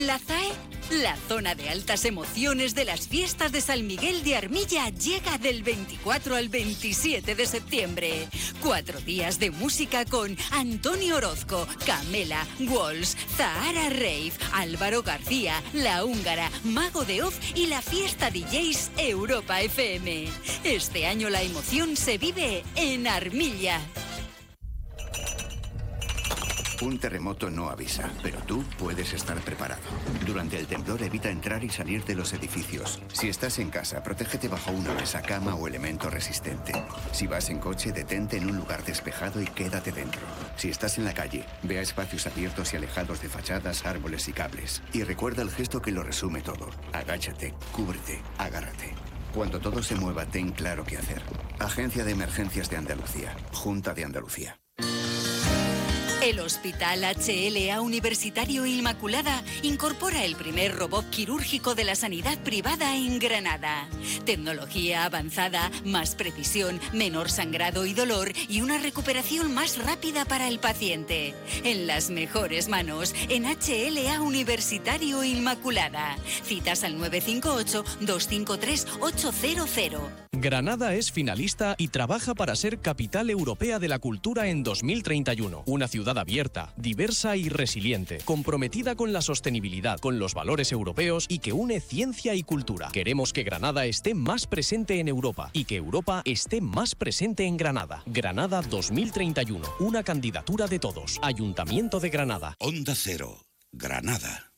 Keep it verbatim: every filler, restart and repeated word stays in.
La Z A E, la zona de altas emociones de las fiestas de San Miguel de Armilla, llega del veinticuatro al veintisiete de septiembre. Cuatro días de música con Antonio Orozco, Camela, Walls, Zahara Rave, Álvaro García, La Húngara, Mago de Oz y la fiesta D Js Europa F M. Este año la emoción se vive en Armilla. Un terremoto no avisa, pero tú puedes estar preparado. Durante el temblor evita entrar y salir de los edificios. Si estás en casa, protégete bajo una mesa, cama o elemento resistente. Si vas en coche, detente en un lugar despejado y quédate dentro. Si estás en la calle, ve a espacios abiertos y alejados de fachadas, árboles y cables. Y recuerda el gesto que lo resume todo. Agáchate, cúbrete, agárrate. Cuando todo se mueva, ten claro qué hacer. Agencia de Emergencias de Andalucía. Junta de Andalucía. El Hospital H L A Universitario Inmaculada incorpora el primer robot quirúrgico de la sanidad privada en Granada. Tecnología avanzada, más precisión, menor sangrado y dolor y una recuperación más rápida para el paciente. En las mejores manos, en H L A Universitario Inmaculada. Citas al nueve cinco ocho, dos cinco tres, ocho cero cero. Granada es finalista y trabaja para ser capital europea de la cultura en dos mil treinta y uno. Una ciudad abierta, diversa y resiliente, comprometida con la sostenibilidad, con los valores europeos y que une ciencia y cultura. Queremos que Granada esté más presente en Europa y que Europa esté más presente en Granada. Granada dos mil treinta y uno, una candidatura de todos. Ayuntamiento de Granada. Onda Cero, Granada.